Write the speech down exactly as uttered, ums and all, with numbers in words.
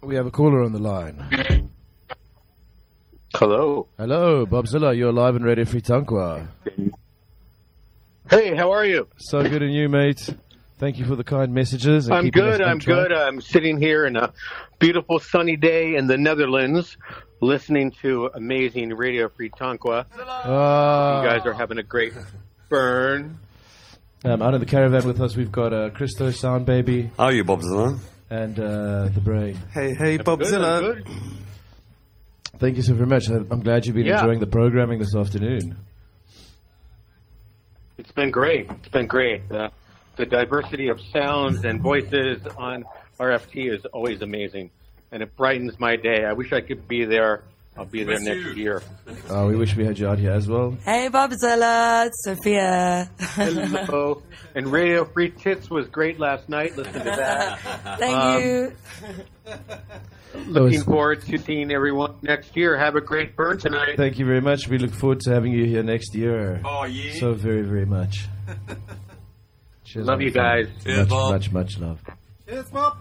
We have a caller on the line. Hello. Hello, Bobzilla. You're live on Radio Free Tankwa. Hey, how are you? So good and you, mate. Thank you for the kind messages. And I'm good. I'm track. good. I'm sitting here in a beautiful sunny day in the Netherlands, listening to amazing Radio Free Tankwa. Uh, you guys are having a great burn. Um, out in the caravan with us, we've got uh, Christo, Sound Baby. How are you, Bobzilla? And uh, the Brain. Hey, hey, Bobzilla. Good, Thank you so very much. I'm glad you've been yeah. enjoying the programming this afternoon. It's been great. It's been great. Uh, the diversity of sounds and voices on R F T is always amazing, and it brightens my day. I wish I could be there. I'll be there next you. year. Oh, we wish we had you out here as well. Hey, Bobzilla, it's Sophia. Hello. And Radio Free Tits was great last night. Listen to that. Thank um, you. Looking forward to seeing everyone next year. Have a great burn tonight. Thank you very much. We look forward to having you here next year. Oh, yeah. So very, very much. Cheers, love you guys. Much, much, much love. Cheers, Bob.